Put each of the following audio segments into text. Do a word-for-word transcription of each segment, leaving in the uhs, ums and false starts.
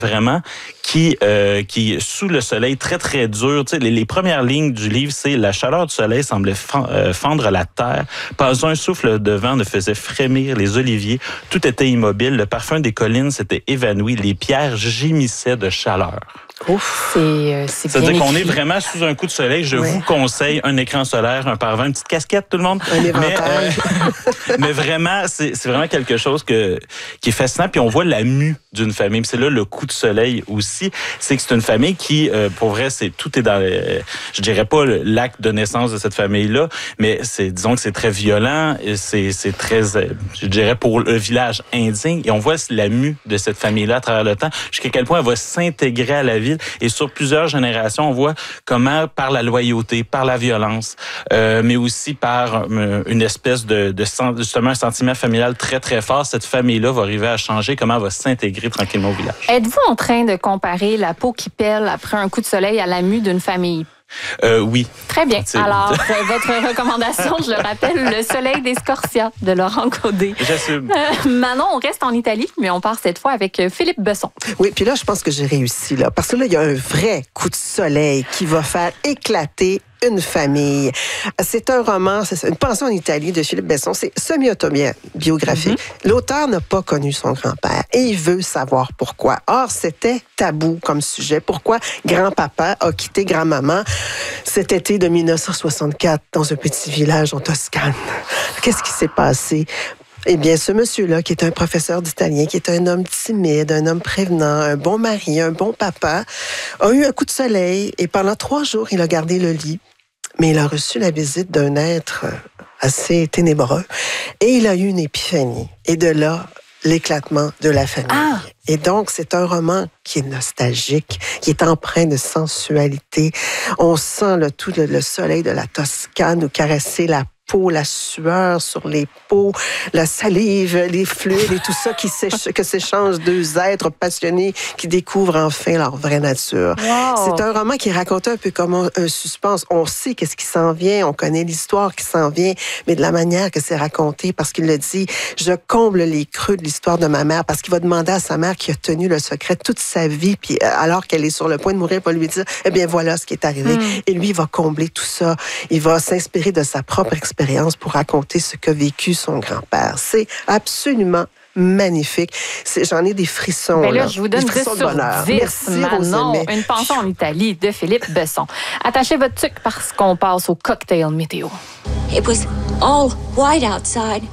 vraiment, qui, euh, qui, sous le soleil très, très dur, tu sais, les, les premières lignes du livre, c'est « La chaleur du soleil semblait fendre la terre. Pas un souffle de vent ne faisait frémir les oliviers. Tout était immobile. Le parfum des collines s'était évanoui. Les pierres gémissaient de chaleur. » Ouf, c'est euh, c'est bien C'est-à-dire qu'on écrit. est vraiment sous un coup de soleil. Je ouais. vous conseille un écran solaire, un paravent, une petite casquette, tout le monde. Un mais, éventail. euh, mais vraiment, c'est, c'est vraiment quelque chose que, qui est fascinant. Puis on voit la mue d'une famille. Puis c'est là le coup de soleil aussi. C'est que c'est une famille qui, euh, pour vrai, c'est tout est dans, euh, je dirais pas l'acte de naissance de cette famille-là, mais c'est, disons que c'est très violent. Et c'est, c'est très, euh, je dirais, pour le village indien. Et on voit la mue de cette famille-là à travers le temps, jusqu'à quel point elle va s'intégrer à la ville. Et sur plusieurs générations, on voit comment, par la loyauté, par la violence, euh, mais aussi par euh, une espèce de, de justement un sentiment familial très, très fort, cette famille-là va arriver à changer, comment elle va s'intégrer tranquillement au village. Êtes-vous en train de comparer la peau qui pèle après un coup de soleil à la mue d'une famille? Euh, oui. Très bien. C'est... Alors, votre recommandation, je le rappelle, Le soleil des Scorcia de Laurent Caudé. J'assume. Euh, Manon, on reste en Italie, mais on part cette fois avec Philippe Besson. Oui, puis là, je pense que j'ai réussi, là. Parce que là, il y a un vrai coup de soleil qui va faire éclater une famille. C'est un roman, c'est une pension en Italie de Philippe Besson. C'est semi-autobiographique. Mm-hmm. L'auteur n'a pas connu son grand-père et il veut savoir pourquoi. Or, c'était tabou comme sujet. Pourquoi grand-papa a quitté grand-maman cet été de dix-neuf cent soixante-quatre dans un petit village en Toscane? Qu'est-ce qui s'est passé? Eh bien, ce monsieur-là, qui est un professeur d'italien, qui est un homme timide, un homme prévenant, un bon mari, un bon papa, a eu un coup de soleil et pendant trois jours, il a gardé le lit. Mais il a reçu la visite d'un être assez ténébreux et il a eu une épiphanie. Et de là, l'éclatement de la famille. Ah. Et donc, c'est un roman qui est nostalgique, qui est empreint de sensualité. On sent le, tout le, le soleil de la Toscane nous caresser la peau, la sueur sur les peaux, la salive, les fluides et tout ça qui que s'échangent deux êtres passionnés qui découvrent enfin leur vraie nature. Wow. C'est un roman qui raconte un peu comme un, un suspense. On sait qu'est-ce qui s'en vient, on connaît l'histoire qui s'en vient, mais de la manière que c'est raconté, parce qu'il le dit, je comble les creux de l'histoire de ma mère, parce qu'il va demander à sa mère qui a tenu le secret toute sa vie, puis alors qu'elle est sur le point de mourir, il va lui dire, eh bien voilà ce qui est arrivé. Mm. Et lui, il va combler tout ça. Il va s'inspirer de sa propre expérience pour raconter ce qu'a vécu son grand-père. C'est absolument magnifique. C'est, j'en ai des frissons. Ben là, là, je vous donne des frissons dix sur de bonheur. dix, Merci, Manon. Rosemée. Une pension en Italie de Philippe Besson. Attachez votre tuque parce qu'on passe au cocktail météo. It was all white outside.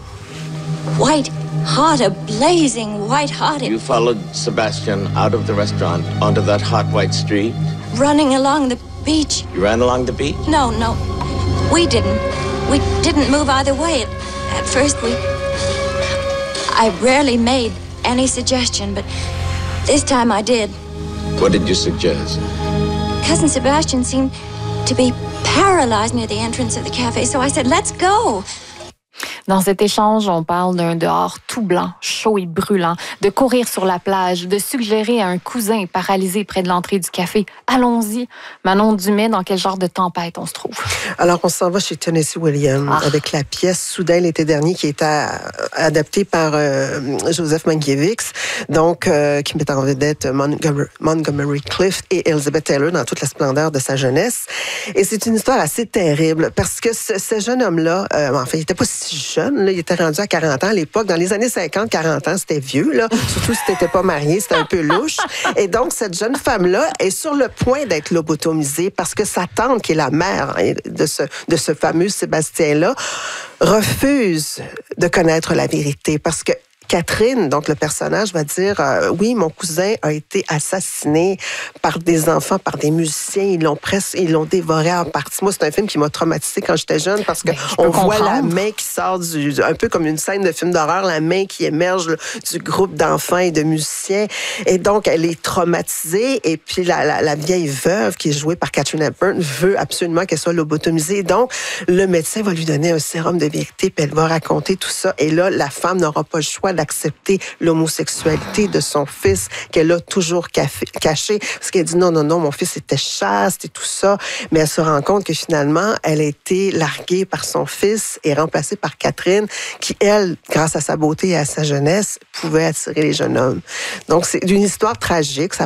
White hot, a blazing white hot. You followed Sebastian out of the restaurant onto that hot white street? Running along the beach. You ran along the beach? No, no. We didn't. We didn't move either way. At, at first, we... I rarely made any suggestion, but this time I did. What did you suggest? Cousin Sebastian seemed to be paralyzed near the entrance of the cafe, so I said, let's go. Dans cet échange, on parle d'un dehors tout blanc, chaud et brûlant, de courir sur la plage, de suggérer à un cousin paralysé près de l'entrée du café « Allons-y ». Manon Dumais, dans quel genre de tempête on se trouve? Alors, on s'en va chez Tennessee Williams ah. avec la pièce « Soudain l'été dernier » qui est à, adaptée par euh, Joseph Mankiewicz, donc euh, qui met en vedette Montgomery, Montgomery Clift et Elizabeth Taylor dans toute la splendeur de sa jeunesse. Et c'est une histoire assez terrible parce que ce, ce jeune homme-là, euh, enfin, il n'était pas si jeune. Là, il était rendu à quarante ans à l'époque. Dans les années cinquante, quarante ans, c'était vieux. Là. Surtout si tu n'étais pas marié, c'était un peu louche. Et donc, cette jeune femme-là est sur le point d'être lobotomisée parce que sa tante, qui est la mère de ce, de ce fameux Sébastien-là, refuse de connaître la vérité parce que Catherine, donc le personnage, va dire euh, oui, mon cousin a été assassiné par des enfants, par des musiciens. Ils l'ont presque, ils l'ont dévoré en partie. Moi, c'est un film qui m'a traumatisée quand j'étais jeune parce que on voit la main qui sort du, un peu comme une scène de film d'horreur, la main qui émerge là, du groupe d'enfants et de musiciens. Et donc, elle est traumatisée. Et puis la, la, la vieille veuve qui est jouée par Katharine Hepburn veut absolument qu'elle soit lobotomisée. Donc, le médecin va lui donner un sérum de vérité, puis elle va raconter tout ça. Et là, la femme n'aura pas le choix d'accepter l'homosexualité de son fils qu'elle a toujours caché, parce qu'elle dit non, non, non, mon fils était chaste et tout ça, mais elle se rend compte que finalement, elle a été larguée par son fils et remplacée par Catherine, qui, elle, grâce à sa beauté et à sa jeunesse, pouvait attirer les jeunes hommes. Donc, c'est une histoire tragique, ça